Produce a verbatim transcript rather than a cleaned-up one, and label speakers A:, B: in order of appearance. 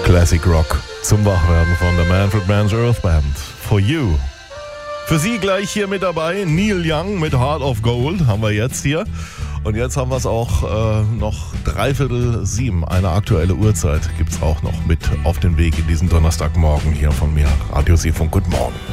A: Classic Rock zum Wachwerden von der Manfred Mann's Earth Band. For You. Für Sie gleich hier mit dabei Neil Young mit Heart of Gold haben wir jetzt hier. Und jetzt haben wir es auch äh, noch dreiviertel sieben. Eine aktuelle Uhrzeit gibt es auch noch mit auf den Weg in diesen Donnerstagmorgen hier von mir. Radio Seefunk, guten Morgen.